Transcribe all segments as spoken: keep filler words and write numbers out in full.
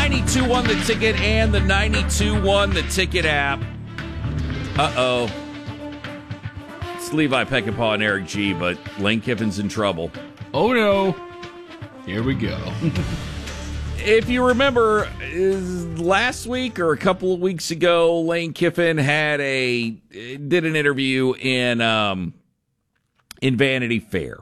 ninety-two one The Ticket and the ninety-two one The Ticket app. Uh-oh. It's Levi Peckinpah and Eric G., but Lane Kiffin's in trouble. Oh, no. Here we go. If you remember, last week or a couple of weeks ago, Lane Kiffin had a did an interview in um, in Vanity Fair,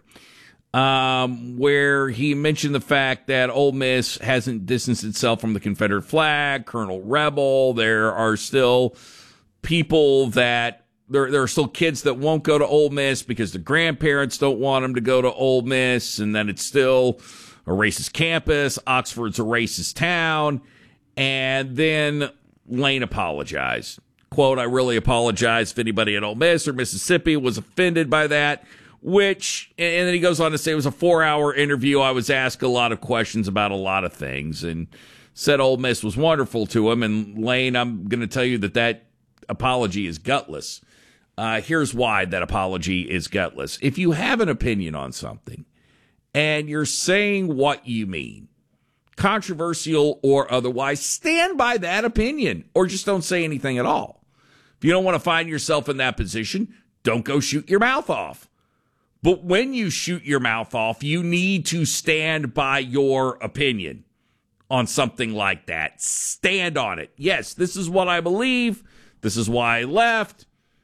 um, where he mentioned the fact that Ole Miss hasn't distanced itself from the Confederate flag, Colonel Rebel. There are still people that there there are still kids that won't go to Ole Miss because the grandparents don't want them to go to Ole Miss, and then it's still a racist campus. Oxford's a racist town. And then Lane apologized. Quote, I really apologize if anybody at Ole Miss or Mississippi was offended by that, which, and then he goes on to say it was a four-hour interview. I was asked a lot of questions about a lot of things and said Ole Miss was wonderful to him. And Lane, I'm going to tell you that that apology is gutless. Uh, here's why that apology is gutless. If you have an opinion on something, and you're saying what you mean, controversial or otherwise, stand by that opinion or just don't say anything at all. If you don't want to find yourself in that position, don't go shoot your mouth off. But when you shoot your mouth off, you need to stand by your opinion on something like that. Stand on it. Yes, this is what I believe. This is why I left.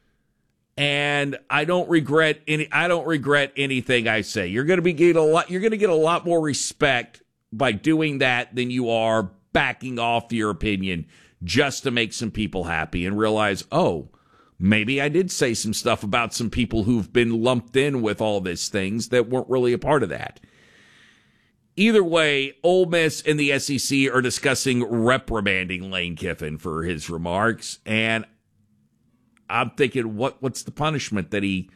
And I don't regret any. I don't regret anything I say. You're going to be getting a lot. You're going to get a lot more respect by doing that than you are backing off your opinion just to make some people happy and realize, oh, maybe I did say some stuff about some people who've been lumped in with all these things that weren't really a part of that. Either way, Ole Miss and the S E C are discussing reprimanding Lane Kiffin for his remarks, and I'm thinking, what what's the punishment that he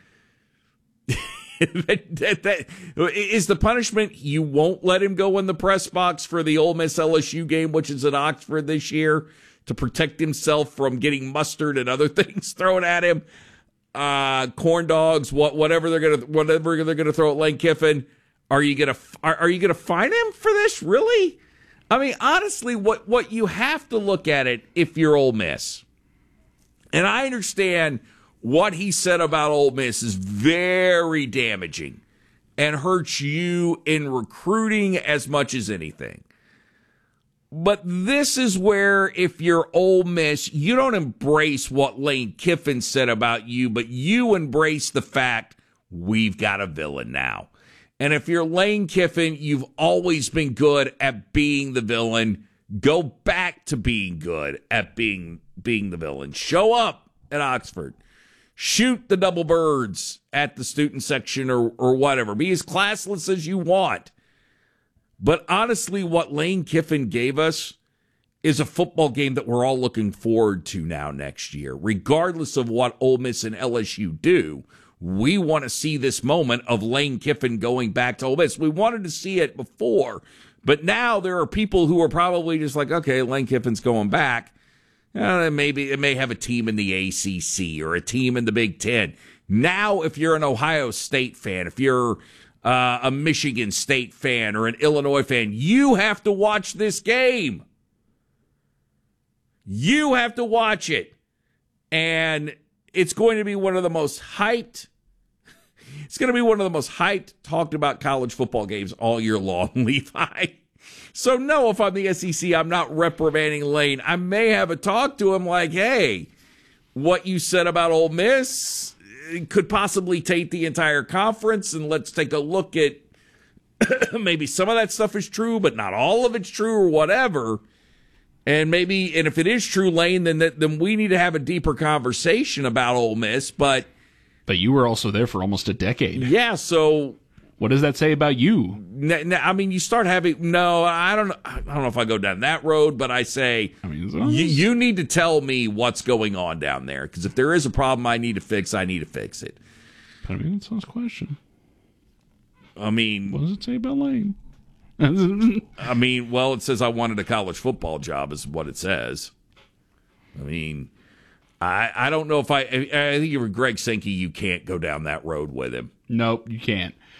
that, that, that is the punishment you won't let him go in the press box for the Ole Miss L S U game, which is at Oxford this year, to protect himself from getting mustard and other things thrown at him, uh, corn dogs, what whatever they're gonna whatever they're gonna throw at Lane Kiffin. Are you gonna are, are you gonna fine him for this? Really? I mean, honestly, what what you have to look at it if you're Ole Miss. And I understand what he said about Ole Miss is very damaging and hurts you in recruiting as much as anything. But this is where, if you're Ole Miss, you don't embrace what Lane Kiffin said about you, but you embrace the fact we've got a villain now. And if you're Lane Kiffin, you've always been good at being the villain. Go back to being good at being being the villain. Show up at Oxford. Shoot the double birds at the student section or, or whatever. Be as classless as you want. But honestly, what Lane Kiffin gave us is a football game that we're all looking forward to now next year. Regardless of what Ole Miss and L S U do, we want to see this moment of Lane Kiffin going back to Ole Miss. We wanted to see it before, but now there are people who are probably just like, okay, Lane Kiffin's going back. Uh, maybe it may have a team in the A C C or a team in the Big Ten. Now, if you're an Ohio State fan, if you're uh, a Michigan State fan or an Illinois fan, you have to watch this game. You have to watch it. And it's going to be one of the most hyped, it's going to be one of the most hyped, talked about college football games all year long, Levi. So, no, if I'm the S E C, I'm not reprimanding Lane. I may have a talk to him like, hey, what you said about Ole Miss could possibly taint the entire conference, and let's take a look at maybe some of that stuff is true, but not all of it's true or whatever. And maybe, and if it is true, Lane, then that, then we need to have a deeper conversation about Ole Miss. But but you were also there for almost a decade. Yeah, so what does that say about you? N- n- I mean, you start having no. I don't know. I don't know if I go down that road, but I say I mean, you, you need to tell me what's going on down there, because if there is a problem I need to fix, I need to fix it. But I mean, that's not a question. I mean, what does it say about Lane? I mean, well, it says I wanted a college football job is what it says. I mean, I I don't know if I I think if you're Greg Sankey, you can't go down that road with him. Nope, you can't.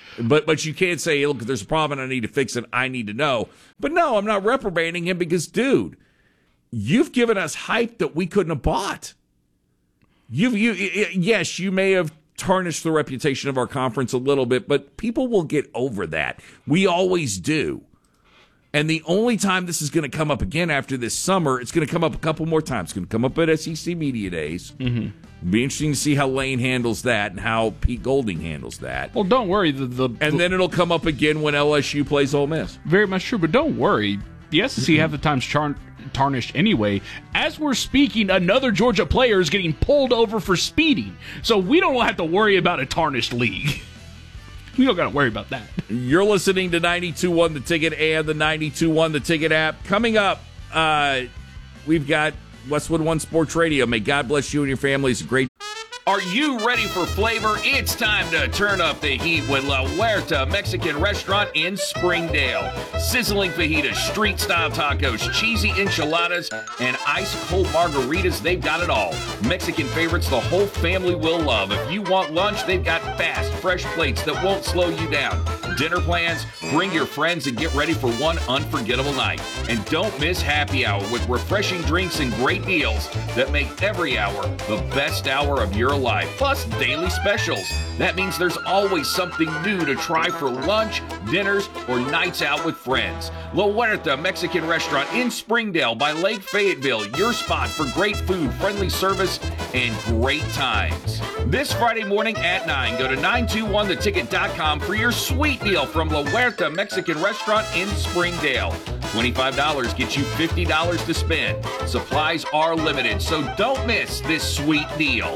But but you can't say, look, if there's a problem and I need to fix it, I need to know. But no, I'm not reprobating him because, dude, you've given us hype that we couldn't have bought. You've you yes, you may have tarnished the reputation of our conference a little bit, but people will get over that. We always do. And the only time this is going to come up again after this summer, it's going to come up a couple more times. It's going to come up at S E C Media Days. Mm-hmm. It'll be interesting to see how Lane handles that and how Pete Golding handles that. Well, don't worry. The, the And the, then it'll come up again when L S U plays Ole Miss. Very much true, but don't worry. The S E C half the time's char- tarnished anyway. As we're speaking, another Georgia player is getting pulled over for speeding. So we don't have to worry about a tarnished league. We don't got to worry about that. You're listening to ninety-two point one The Ticket and the ninety-two point one The Ticket app. Coming up, uh, we've got Westwood One Sports Radio. May God bless you and your family. It's a great... Are you ready for flavor? It's time to turn up the heat with La Huerta Mexican Restaurant in Springdale. Sizzling fajitas, street-style tacos, cheesy enchiladas, and ice-cold margaritas, they've got it all. Mexican favorites the whole family will love. If you want lunch, they've got fast, fresh plates that won't slow you down. Dinner plans? Bring your friends and get ready for one unforgettable night. And don't miss happy hour with refreshing drinks and great deals that make every hour the best hour of your life. Plus daily specials. That means there's always something new to try for lunch, dinners, or nights out with friends. La Huerta Mexican Restaurant in Springdale by Lake Fayetteville. Your spot for great food, friendly service, and great times. This Friday morning at nine, go to nine two one the ticket dot com for your sweet deal from La Huerta Mexican Restaurant in Springdale. twenty-five dollars gets you fifty dollars to spend. Supplies are limited, so don't miss this sweet deal.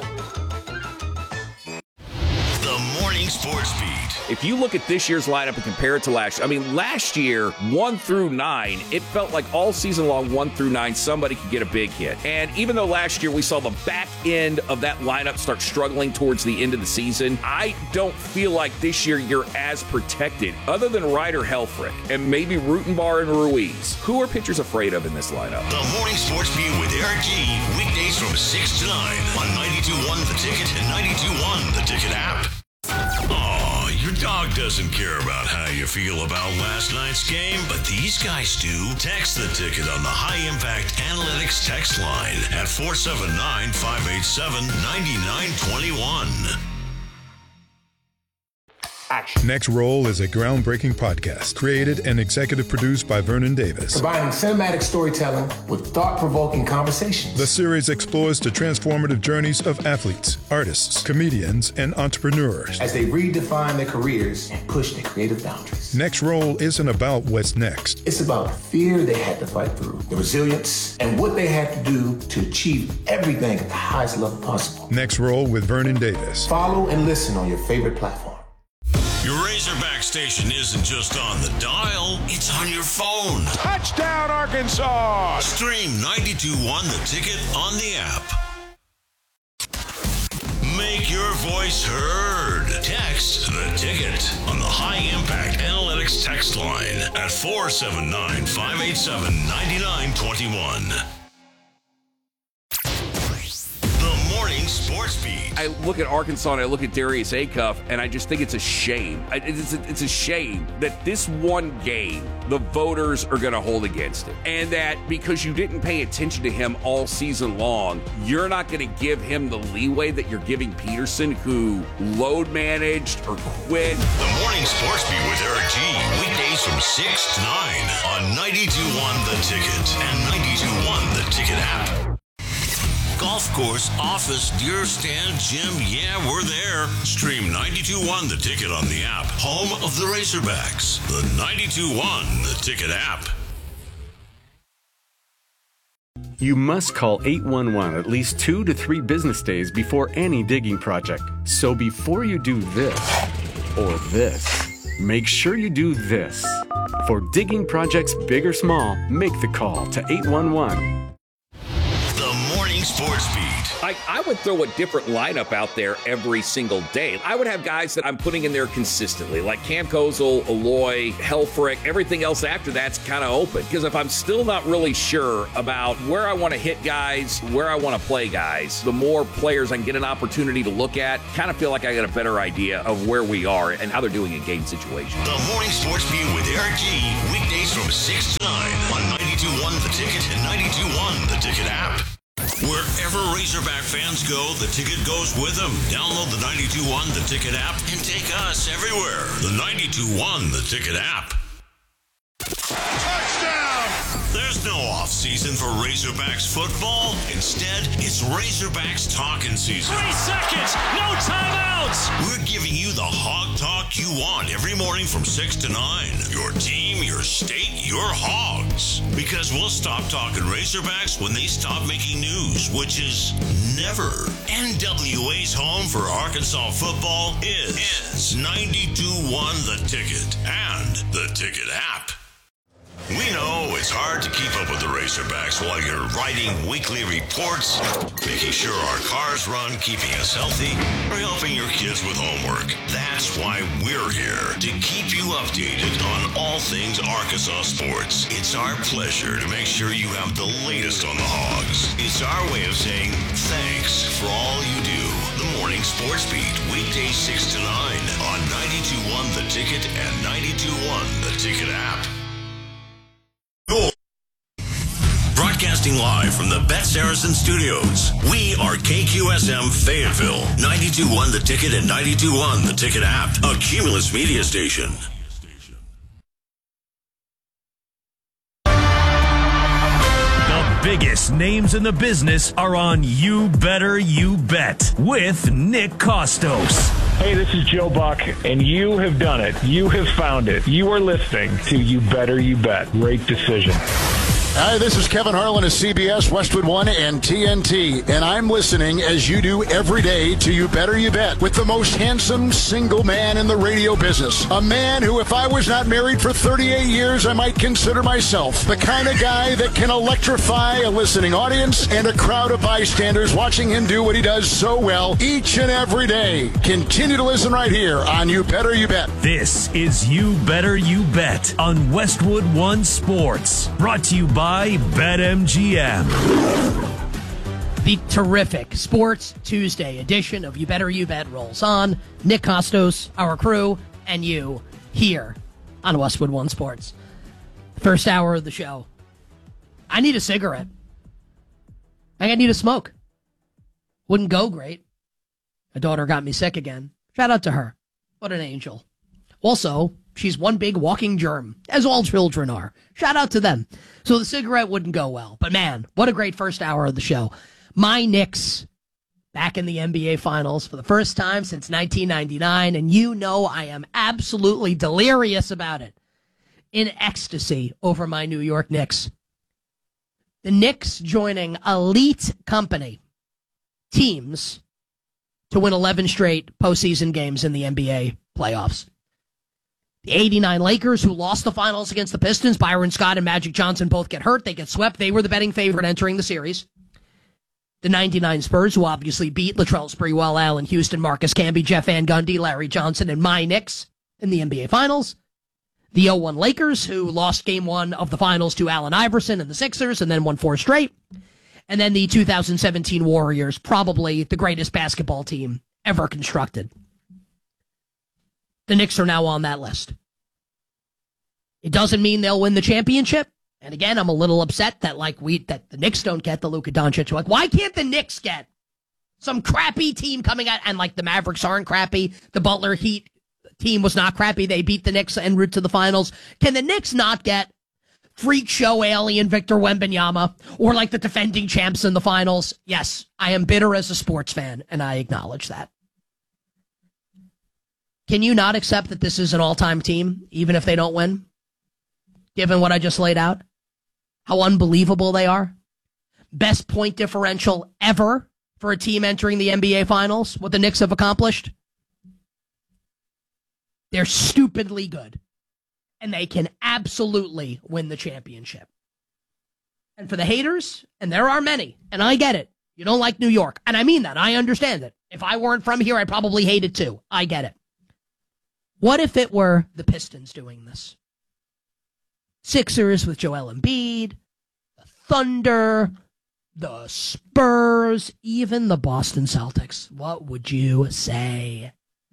The Morning Sports Beat. If you look at this year's lineup and compare it to last year, I mean, last year, one through nine, it felt like all season long, one through nine, somebody could get a big hit. And even though last year we saw the back end of that lineup start struggling towards the end of the season, I don't feel like this year you're as protected, other than Ryder Helfrich and maybe Rutenbar and Ruiz. Who are pitchers afraid of in this lineup? The Morning Sports Beat with Eric G. Weekdays from six to nine on ninety-two point one The Ticket and ninety-two point one The Ticket app. Oh, your dog doesn't care about how you feel about last night's game, but these guys do. Text The Ticket on the High Impact Analytics text line at four seven nine, five eight seven, nine nine two one. Next Roll is a groundbreaking podcast created and executive produced by Vernon Davis. Combining cinematic storytelling with thought-provoking conversations. The series explores the transformative journeys of athletes, artists, comedians, and entrepreneurs as they redefine their careers and push their creative boundaries. Next Roll isn't about what's next. It's about the fear they had to fight through, the resilience, and what they had to do to achieve everything at the highest level possible. Next Roll with Vernon Davis. Follow and listen on your favorite platform. Your Razorback station isn't just on the dial, it's on your phone. Touchdown, Arkansas! Stream ninety-two point one The Ticket on the app. Make your voice heard. Text The Ticket on the High Impact Analytics text line at four seven nine, five eight seven, nine nine two one. The Morning Sports Beat. I look at Arkansas and I look at Darius Acuff, and I just think it's a shame. It's a, it's a shame that this one game the voters are going to hold against him. And that because you didn't pay attention to him all season long, you're not going to give him the leeway that you're giving Peterson, who load managed or quit. The Morning Sports Beat with Eric G. Weekdays from six to nine on ninety-two point one The Ticket and ninety-two point one The Ticket app. Golf course, office, deer stand, gym, yeah, we're there. Stream ninety-two point one The Ticket on the app. Home of the Razorbacks. The ninety-two point one The Ticket app. You must call eight one one at least two to three business days before any digging project. So before you do this or this, make sure you do this. For digging projects big or small, make the call to eight one one. The Morning Morning Sports Beat. I, I would throw a different lineup out there every single day. I would have guys that I'm putting in there consistently, like Cam Kozel, Aloy, Helfrich. Everything else after that's kind of open. Because if I'm still not really sure about where I want to hit guys, where I want to play guys, the more players I can get an opportunity to look at, kind of feel like I got a better idea of where we are and how they're doing in game situations. The Morning Sports Beat with Eric G. Weekdays from six to nine on ninety-two point one The Ticket and ninety-two point one The Ticket app. Wherever Razorback fans go, the Ticket goes with them. Download the ninety-two point one The Ticket app and take us everywhere. The ninety-two point one The Ticket app. Touchdown! There's no off-season for Razorbacks football. Instead, it's Razorbacks talking season. Three seconds, no timeouts! We're giving you the hog talk you want every morning from six to nine. Your team, your state, your hogs. Because we'll stop talking Razorbacks when they stop making news, which is never. N W A's home for Arkansas football is, is ninety-two point one The Ticket and The Ticket app. We know it's hard to keep up with the Razorbacks while you're writing weekly reports, making sure our cars run, keeping us healthy, or helping your kids with homework. That's why we're here, to keep you updated on all things Arkansas sports. It's our pleasure to make sure you have the latest on the Hogs. It's our way of saying thanks for all you do. The Morning Sports Beat, weekdays six to nine on ninety-two point one The Ticket and ninety-two point one The Ticket app. Broadcasting live from the Bet Saracen Studios, we are K Q S M Fayetteville, ninety-two point one The Ticket and ninety-two point one The Ticket app, a Cumulus media station. The biggest names in the business are on You Better You Bet with Nick Kostos. Hey, this is Joe Buck, and you have done it. You have found it. You are listening to You Better You Bet. Great decision. Hi, this is Kevin Harlan of C B S, Westwood One, and T N T, and I'm listening as you do every day to You Better You Bet with the most handsome single man in the radio business. A man who, if I was not married for thirty-eight years, I might consider myself the kind of guy that can electrify a listening audience and a crowd of bystanders watching him do what he does so well each and every day. Continue to listen right here on You Better You Bet. This is You Better You Bet on Westwood One Sports, brought to you by By BetMGM. The terrific Sports Tuesday edition of You Better You Bet rolls on. Nick Kostos, our crew, and you here on Westwood One Sports. First hour of the show. I need a cigarette. I need a smoke. Wouldn't go great. My daughter got me sick again. Shout out to her. What an angel. Also, she's one big walking germ, as all children are. Shout out to them. So the cigarette wouldn't go well. But man, what a great first hour of the show. My Knicks back in the N B A Finals for the first time since nineteen ninety-nine. And you know I am absolutely delirious about it. In ecstasy over my New York Knicks. The Knicks joining elite company teams to win eleven straight postseason games in the N B A playoffs. The eighty-nine Lakers, who lost the finals against the Pistons, Byron Scott and Magic Johnson both get hurt. They get swept. They were the betting favorite entering the series. The ninety-nine Spurs, who obviously beat Latrell Sprewell, Allen Houston, Marcus Camby, Jeff Van Gundy, Larry Johnson, and my Knicks in the N B A Finals. The oh one Lakers, who lost game one of the finals to Allen Iverson and the Sixers and then won four straight. And then the two thousand seventeen Warriors, probably the greatest basketball team ever constructed. The Knicks are now on that list. It doesn't mean they'll win the championship. And again, I'm a little upset that like we that the Knicks don't get the Luka Doncic. Like, why can't the Knicks get some crappy team coming out? And like the Mavericks aren't crappy. The Butler Heat team was not crappy. They beat the Knicks en route to the finals. Can the Knicks not get freak show alien Victor Wembanyama or like the defending champs in the finals? Yes, I am bitter as a sports fan, and I acknowledge that. Can you not accept that this is an all-time team, even if they don't win? Given what I just laid out? How unbelievable they are? Best point differential ever for a team entering the N B A Finals, what the Knicks have accomplished? They're stupidly good. And they can absolutely win the championship. And for the haters, and there are many, and I get it, You don't like New York. And I mean that. I understand it. If I weren't from here, I'd probably hate it too. I get it. What if it were the Pistons doing this? Sixers with Joel Embiid, the Thunder, the Spurs, even the Boston Celtics. What would you say?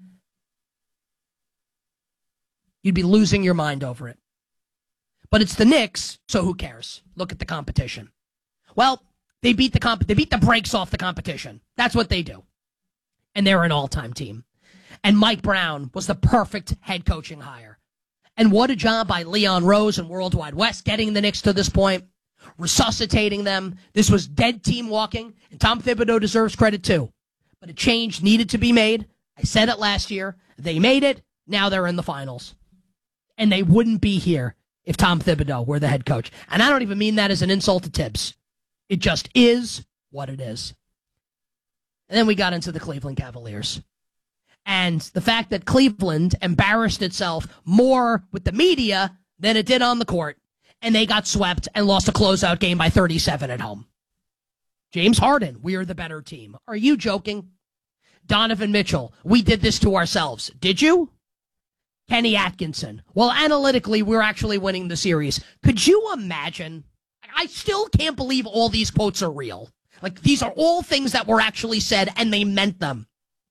You'd be losing your mind over it. But it's the Knicks, so who cares? Look at the competition. Well, they beat the comp- they beat the brakes off the competition. That's what they do. And they're an all-time team. And Mike Brown was the perfect head coaching hire. And what a job by Leon Rose and Worldwide West getting the Knicks to this point, resuscitating them. This was dead team walking, and Tom Thibodeau deserves credit too. But a change needed to be made. I said it last year. They made it. Now they're in the finals. And they wouldn't be here if Tom Thibodeau were the head coach. And I don't even mean that as an insult to Tibbs. It just is what it is. And then we got into the Cleveland Cavaliers. And the fact that Cleveland embarrassed itself more with the media than it did on the court. And they got swept and lost a closeout game by thirty-seven at home. James Harden, we are the better team. Are you joking? Donovan Mitchell, we did this to ourselves. Did you? Kenny Atkinson, well, analytically, we're actually winning the series. Could you imagine? I still can't believe all these quotes are real. Like, these are all things that were actually said, and they meant them.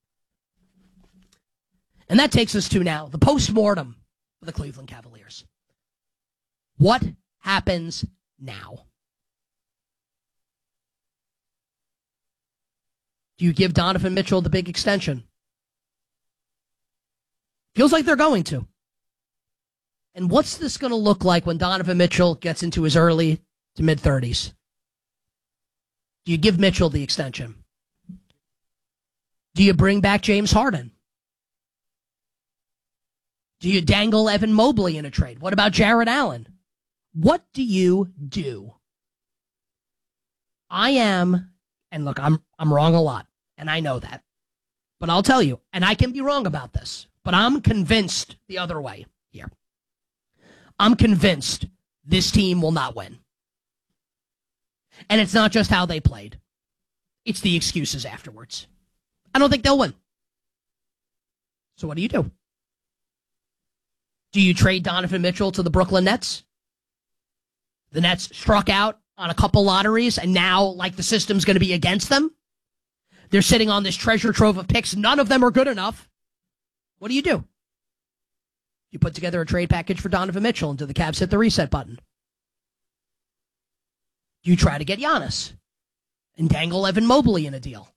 And that takes us to now the post-mortem of the Cleveland Cavaliers. What happens now? Do you give Donovan Mitchell the big extension? Feels like they're going to. And what's this going to look like when Donovan Mitchell gets into his early to mid-thirties? Do you give Mitchell the extension? Do you bring back James Harden? Do you dangle Evan Mobley in a trade? What about Jarrett Allen? What do you do? I am, and look, I'm I'm wrong a lot, and I know that. But I'll tell you, and I can be wrong about this, but I'm convinced the other way here. I'm convinced this team will not win. And it's not just how they played. It's the excuses afterwards. I don't think they'll win. So what do you do? Do you trade Donovan Mitchell to the Brooklyn Nets? The Nets struck out on a couple lotteries, and now, like, the system's going to be against them. They're sitting on this treasure trove of picks. None of them are good enough. What do you do? You put together a trade package for Donovan Mitchell until the Cavs hit the reset button. You try to get Giannis and dangle Evan Mobley in a deal.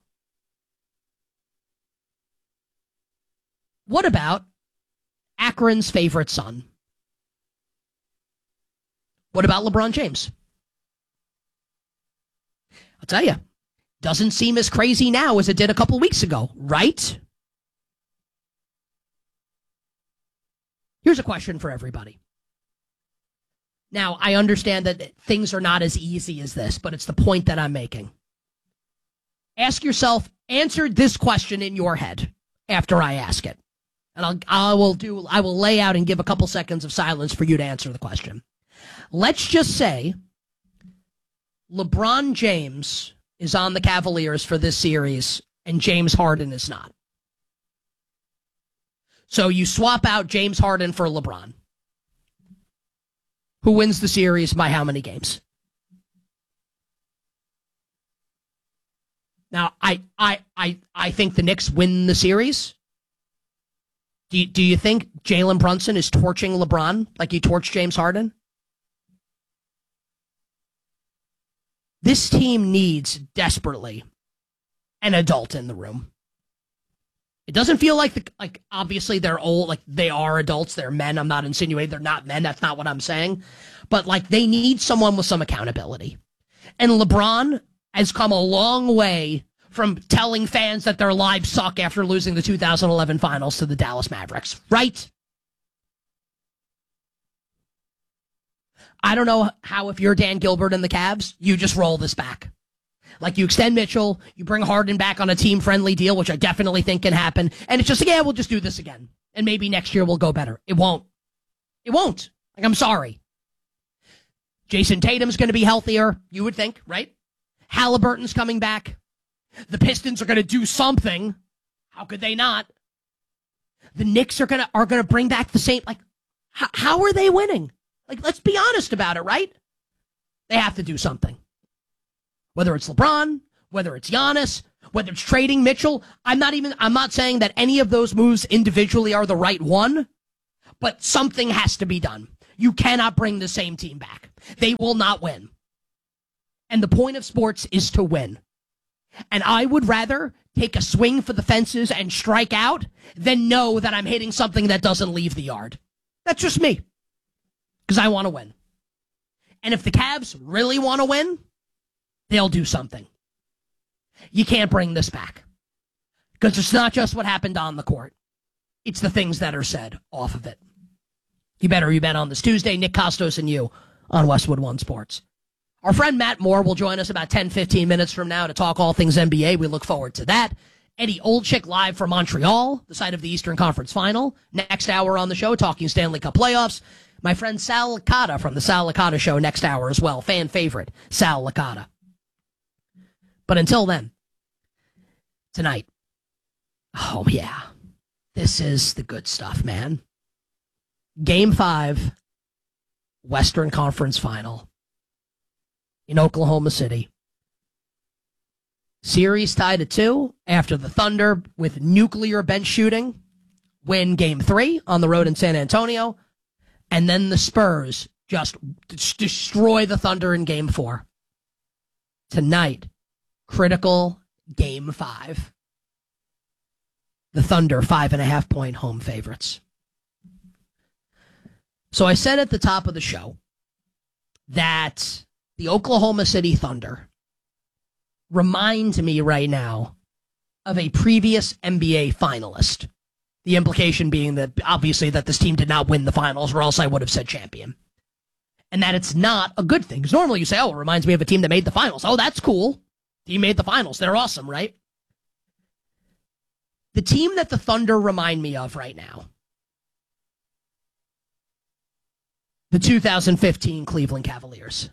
What about Akron's favorite son? What about LeBron James? I'll tell you, doesn't seem as crazy now as it did a couple weeks ago, right? Here's a question for everybody. Now, I understand that things are not as easy as this, but it's the point that I'm making. Ask yourself, answer this question in your head after I ask it. And I'll, I will do, I will lay out and give a couple seconds of silence for you to answer the question. Let's just say LeBron James is on the Cavaliers for this series and James Harden is not. So you swap out James Harden for LeBron. Who wins the series by how many games? Now, I I I I think the Knicks win the series. Do you, do you think Jalen Brunson is torching LeBron like he torched James Harden? This team needs desperately an adult in the room. It doesn't feel like, the, like obviously they're old, like they are adults, they're men. I'm not insinuating they're not men. That's not what I'm saying. But like they need someone with some accountability. And LeBron has come a long way from telling fans that their lives suck after losing the two thousand eleven finals to the Dallas Mavericks, right? I don't know how, if you're Dan Gilbert and the Cavs, you just roll this back. Like, you extend Mitchell, you bring Harden back on a team-friendly deal, which I definitely think can happen, and it's just like, yeah, we'll just do this again. And maybe next year we'll go better. It won't. It won't. Like, I'm sorry. Jason Tatum's going to be healthier, you would think, right? Halliburton's coming back. The Pistons are going to do something. How could they not? The Knicks are going to are going to bring back the same. Like, h- how are they winning? Like, let's be honest about it, right? They have to do something. Whether it's LeBron, whether it's Giannis, whether it's trading Mitchell. I'm not even. I'm not saying that any of those moves individually are the right one, but something has to be done. You cannot bring the same team back. They will not win. And the point of sports is to win. And I would rather take a swing for the fences and strike out than know that I'm hitting something that doesn't leave the yard. That's just me. Because I want to win. And if the Cavs really want to win, they'll do something. You can't bring this back. Because it's not just what happened on the court. It's the things that are said off of it. You better you bet on this Tuesday. Nick Kostos and you on Westwood One Sports. Our friend Matt Moore will join us about ten, fifteen minutes from now to talk all things N B A. We look forward to that. Eddie Olczyk live from Montreal, the site of the Eastern Conference Final. Next hour on the show, talking Stanley Cup playoffs. My friend Sal Licata from the Sal Licata Show next hour as well. Fan favorite, Sal Licata. But until then, tonight, oh yeah, this is the good stuff, man. Game five, Western Conference Final. In Oklahoma City. Series tied at two after the Thunder, with nuclear bench shooting, win game three on the road in San Antonio. And then the Spurs just destroy the Thunder in game four. Tonight, critical game five. The Thunder, five and a half point home favorites. So I said at the top of the show that the Oklahoma City Thunder reminds me right now of a previous N B A finalist. The implication being that, obviously, that this team did not win the finals, or else I would have said champion. And that it's not a good thing. Because normally you say, oh, it reminds me of a team that made the finals. Oh, that's cool. Team made the finals. They're awesome, right? The team that the Thunder remind me of right now, the two thousand fifteen Cleveland Cavaliers.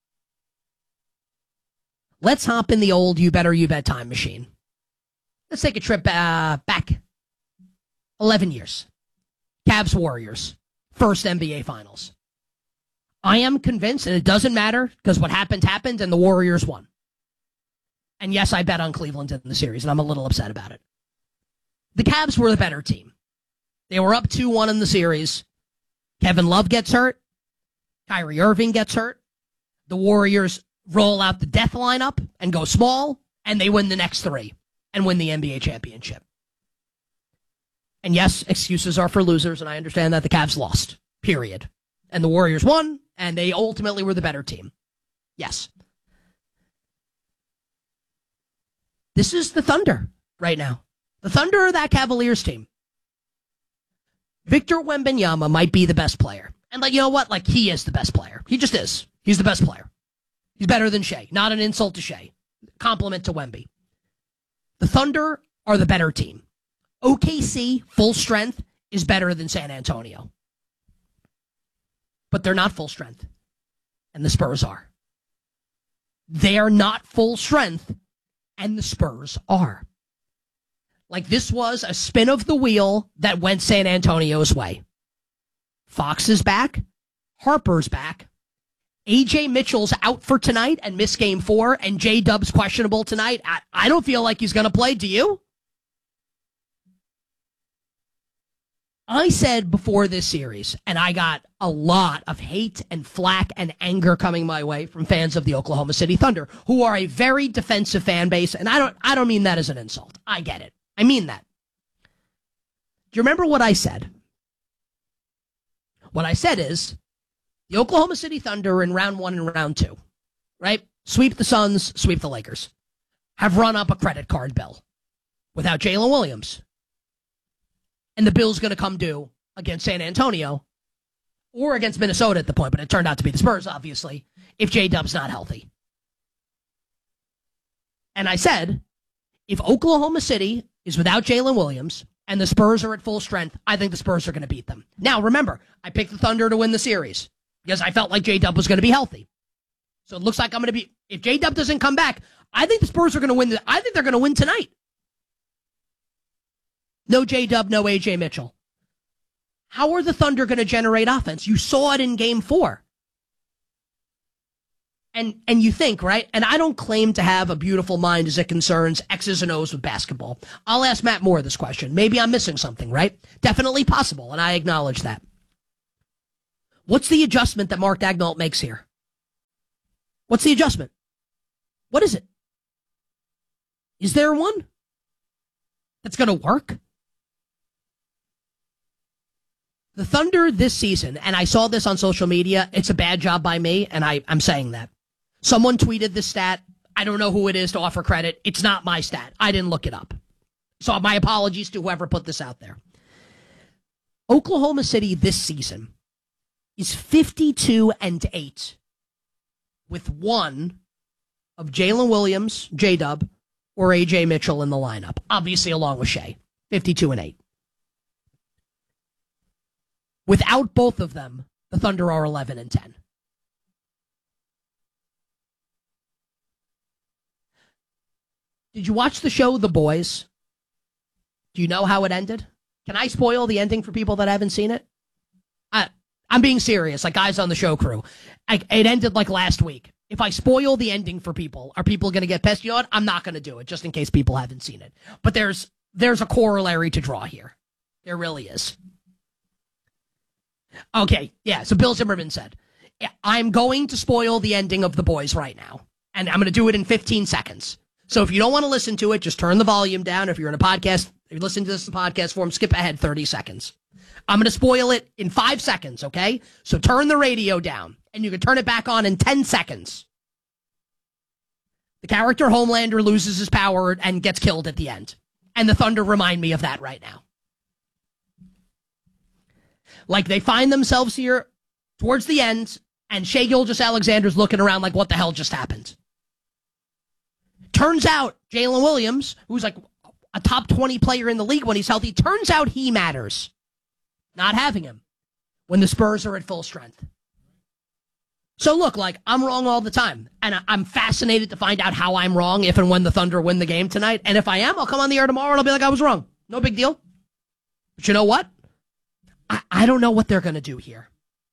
Let's hop in the old You Better You Bet time machine. Let's take a trip uh, back eleven years. Cavs Warriors, first N B A Finals. I am convinced, and it doesn't matter, because what happened happened, and the Warriors won. And yes, I bet on Cleveland in the series, and I'm a little upset about it. The Cavs were the better team. They were up two one in the series. Kevin Love gets hurt. Kyrie Irving gets hurt. The Warriors roll out the death lineup and go small, and they win the next three and win the N B A championship. And yes, excuses are for losers, and I understand that the Cavs lost, period. And the Warriors won, and they ultimately were the better team. Yes. This is the Thunder right now. The Thunder are that Cavaliers team. Victor Wembanyama might be the best player. And like, you know what? Like, he is the best player. He just is. He's the best player. He's better than Shea. Not an insult to Shea. Compliment to Wemby. The Thunder are the better team. O K C, full strength, is better than San Antonio. But they're not full strength. And the Spurs are. They are not full strength. And the Spurs are. Like, this was a spin of the wheel that went San Antonio's way. Fox is back. Harper's back. A J Mitchell's out for tonight and missed game four, and J-Dub's questionable tonight. I, I don't feel like he's going to play. Do you? I said before this series, and I got a lot of hate and flack and anger coming my way from fans of the Oklahoma City Thunder, who are a very defensive fan base, and I don't I don't mean that as an insult. I get it. I mean that. Do you remember what I said? What I said is, the Oklahoma City Thunder are in round one and round two, right? Sweep the Suns, sweep the Lakers. Have run up a credit card bill without Jalen Williams. And the bill's going to come due against San Antonio or against Minnesota at the point, but it turned out to be the Spurs, obviously, if J-Dub's not healthy. And I said, if Oklahoma City is without Jalen Williams and the Spurs are at full strength, I think the Spurs are going to beat them. Now, remember, I picked the Thunder to win the series because I felt like J-Dub was going to be healthy. So it looks like I'm going to be, if J-Dub doesn't come back, I think the Spurs are going to win. The, I think they're going to win tonight. No J-Dub, no A J Mitchell. How are the Thunder going to generate offense? You saw it in game four. And and you think, right? And I don't claim to have a beautiful mind as it concerns X's and O's with basketball. I'll ask Matt Moore this question. Maybe I'm missing something, right? Definitely possible, and I acknowledge that. What's the adjustment that Mark Daigneault makes here? What's the adjustment? What is it? Is there one that's going to work? The Thunder this season, and I saw this on social media, it's a bad job by me, and I, I'm saying that. Someone tweeted this stat. I don't know who it is to offer credit. It's not my stat. I didn't look it up. So my apologies to whoever put this out there. Oklahoma City this season is fifty-two and eight with one of Jalen Williams, J-Dub, or A J Mitchell in the lineup. Obviously along with Shea. fifty-two and eight. Without both of them, the Thunder are eleven and ten. Did you watch the show The Boys? Do you know how it ended? Can I spoil the ending for people that haven't seen it? I, I'm being serious, like guys on the show crew. I, it ended like last week. If I spoil the ending for people, are people going to get pissed? You know what? I'm not going to do it, just in case people haven't seen it. But there's there's a corollary to draw here. There really is. Okay, yeah, so Bill Zimmerman said, I'm going to spoil the ending of The Boys right now, and I'm going to do it in fifteen seconds. So if you don't want to listen to it, just turn the volume down. If you're in a podcast, if you're listening to this in podcast form, skip ahead thirty seconds. I'm going to spoil it in five seconds, okay? So turn the radio down, and you can turn it back on in ten seconds. The character Homelander loses his power and gets killed at the end. And the Thunder remind me of that right now. Like, they find themselves here towards the end, and Shai Gilgeous-Alexander's looking around like, what the hell just happened? Turns out, Jalen Williams, who's like a top twenty player in the league when he's healthy, turns out he matters. Not having him when the Spurs are at full strength. So look, like, I'm wrong all the time, and I'm fascinated to find out how I'm wrong if and when the Thunder win the game tonight. And if I am, I'll come on the air tomorrow and I'll be like, I was wrong. No big deal. But you know what? I, I don't know what they're going to do here.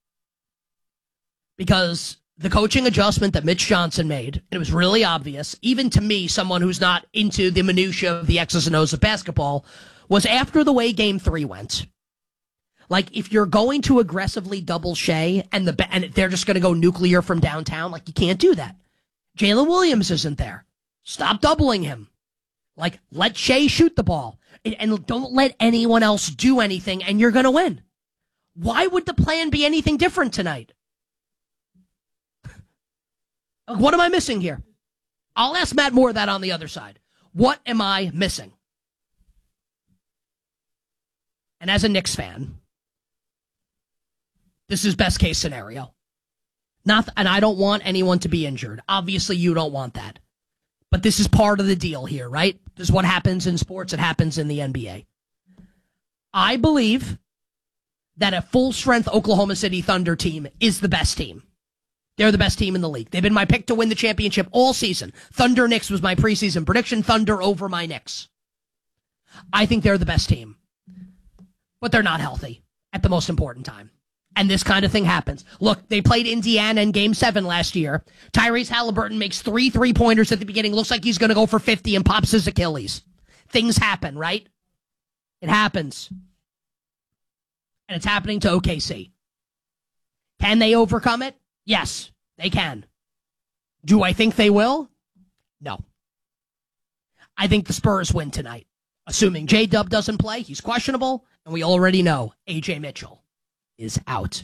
Because the coaching adjustment that Mitch Johnson made, it was really obvious, even to me, someone who's not into the minutia of the X's and O's of basketball, was after the way game three went. Like, if you're going to aggressively double Shea and the and they're just going to go nuclear from downtown, like, you can't do that. Jalen Williams isn't there. Stop doubling him. Like, let Shea shoot the ball. And, and don't let anyone else do anything, and you're going to win. Why would the plan be anything different tonight? What am I missing here? I'll ask Matt Moore that on the other side. What am I missing? And as a Knicks fan, this is best case scenario. Not, and I don't want anyone to be injured. Obviously, you don't want that. But this is part of the deal here, right? This is what happens in sports. It happens in the N B A. I believe that a full-strength Oklahoma City Thunder team is the best team. They're the best team in the league. They've been my pick to win the championship all season. Thunder Knicks was my preseason prediction. Thunder over my Knicks. I think they're the best team. But they're not healthy at the most important time. And this kind of thing happens. Look, they played Indiana in Game seven last year. Tyrese Halliburton makes three three-pointers at the beginning. Looks like he's going to go for fifty and pops his Achilles. Things happen, right? It happens. And it's happening to O K C. Can they overcome it? Yes, they can. Do I think they will? No. I think the Spurs win tonight. Assuming J-Dub doesn't play, he's questionable, and we already know A J Mitchell is out.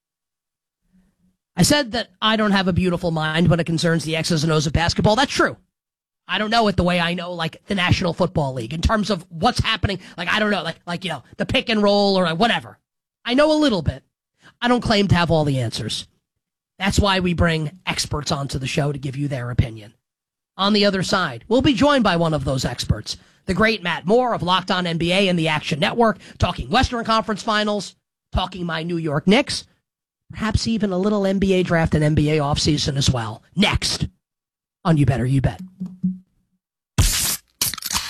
I said that I don't have a beautiful mind when it concerns the X's and O's of basketball. That's true. I don't know it the way I know, like, the National Football League in terms of what's happening. Like, I don't know, like, like you know, the pick and roll or whatever. I know a little bit. I don't claim to have all the answers. That's why we bring experts onto the show to give you their opinion. On the other side, we'll be joined by one of those experts, the great Matt Moore of Locked On N B A and the Action Network, talking Western Conference Finals, talking my New York Knicks, perhaps even a little N B A draft and N B A offseason as well. Next on You Better You Bet.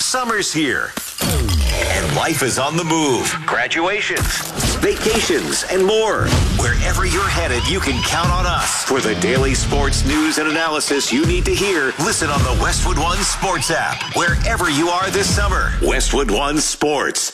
Summer's here. And life is on the move. Graduations, vacations, and more. Wherever you're headed, you can count on us. For the daily sports news and analysis you need to hear, listen on the Westwood One Sports app. Wherever you are this summer, Westwood One Sports.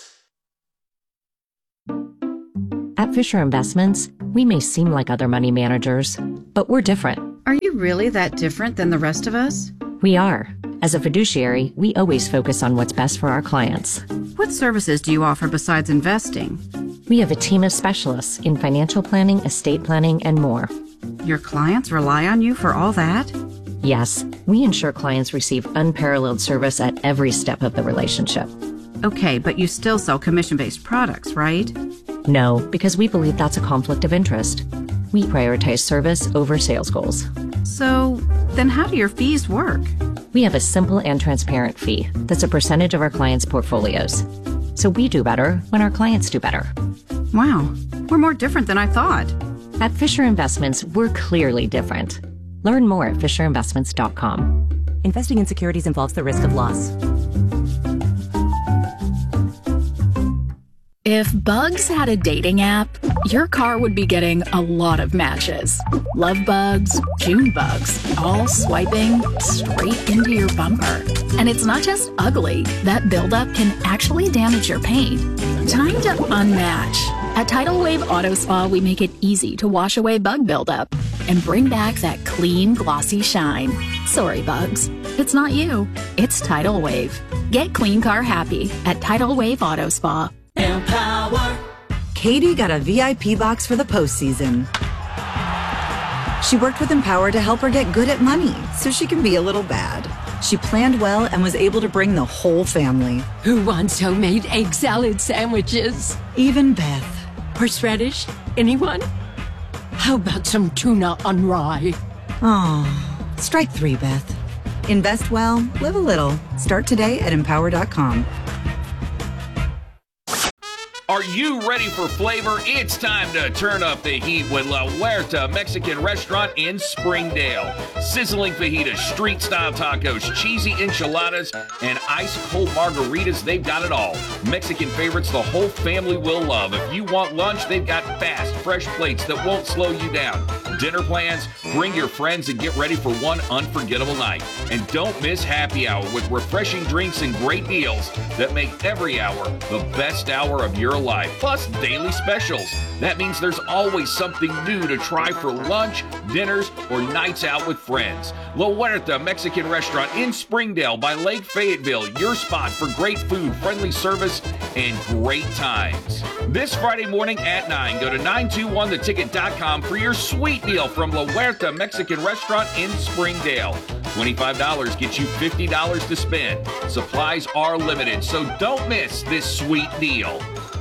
At Fisher Investments, we may seem like other money managers, but we're different. Are you really that different than the rest of us? We are. As a fiduciary, we always focus on what's best for our clients. What services do you offer besides investing? We have a team of specialists in financial planning, estate planning, and more. Your clients rely on you for all that? Yes, we ensure clients receive unparalleled service at every step of the relationship. Okay, but you still sell commission-based products, right? No, because we believe that's a conflict of interest. We prioritize service over sales goals. So, then how do your fees work? We have a simple and transparent fee that's a percentage of our clients' portfolios. So we do better when our clients do better. Wow, we're more different than I thought. At Fisher Investments, we're clearly different. Learn more at fisher investments dot com. Investing in securities involves the risk of loss. If Bugs had a dating app, your car would be getting a lot of matches. Love bugs, June bugs, all swiping straight into your bumper. And it's not just ugly. That buildup can actually damage your paint. Time to unmatch. At Tidal Wave Auto Spa, we make it easy to wash away bug buildup and bring back that clean, glossy shine. Sorry, bugs. It's not you. It's Tidal Wave. Get clean car happy at Tidal Wave Auto Spa. Empower. Katie got a V I P box for the postseason. She worked with Empower to help her get good at money so she can be a little bad. She planned well and was able to bring the whole family. Who wants homemade egg salad sandwiches? Even Beth. Horseradish? Anyone? How about some tuna on rye? Oh, strike three, Beth. Invest well, live a little. Start today at empower dot com. Are you ready for flavor? It's time to turn up the heat with La Huerta Mexican Restaurant in Springdale. Sizzling fajitas, street-style tacos, cheesy enchiladas, and ice-cold margaritas, they've got it all. Mexican favorites the whole family will love. If you want lunch, they've got fast, fresh plates that won't slow you down. Dinner plans? Bring your friends and get ready for one unforgettable night. And don't miss happy hour with refreshing drinks and great deals that make every hour the best hour of your life. Plus daily specials. That means there's always something new to try for lunch, dinners, or nights out with friends. La Huerta Mexican Restaurant in Springdale by Lake Fayetteville. Your spot for great food, friendly service, and great times. This Friday morning at nine, go to nine two one the ticket dot com for your sweet deal from La Huerta Mexican Restaurant in Springdale. twenty-five dollars gets you fifty dollars to spend. Supplies are limited, so don't miss this sweet deal.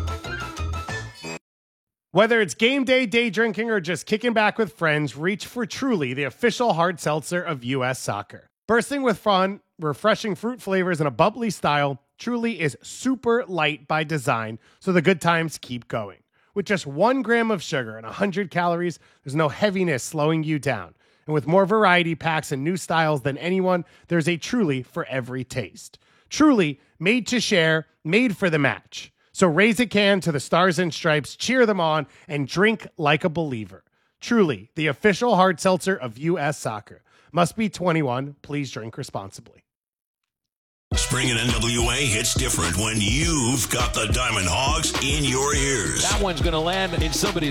Whether it's game day, day drinking, or just kicking back with friends, reach for Truly, the official hard seltzer of U S Soccer. Bursting with fun, refreshing fruit flavors, and a bubbly style, Truly is super light by design, so the good times keep going. With just one gram of sugar and one hundred calories, there's no heaviness slowing you down. And with more variety packs and new styles than anyone, there's a Truly for every taste. Truly, made to share, made for the match. So raise a can to the Stars and Stripes, cheer them on, and drink like a believer. Truly, the official hard seltzer of U S Soccer. Must be twenty-one. Please drink responsibly. Spring and N W A hits different when you've got the Diamond Hogs in your ears. That one's going to land in somebody's